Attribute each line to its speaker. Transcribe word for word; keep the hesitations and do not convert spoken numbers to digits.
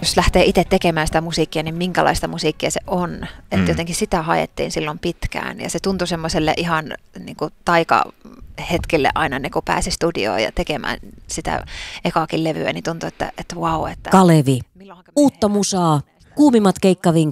Speaker 1: jos lähtee itse tekemään sitä musiikkia, niin minkälaista musiikkia se on. Että mm. jotenkin sitä haettiin silloin pitkään. Ja se tuntui semmoiselle ihan niin kuin taikahetkelle aina, niin kun pääsi studioon ja tekemään sitä ekaakin levyä, niin tuntui, että, että vau. Että
Speaker 2: Kalevi. Uutta musaa, kuumimmat keikkavinkit.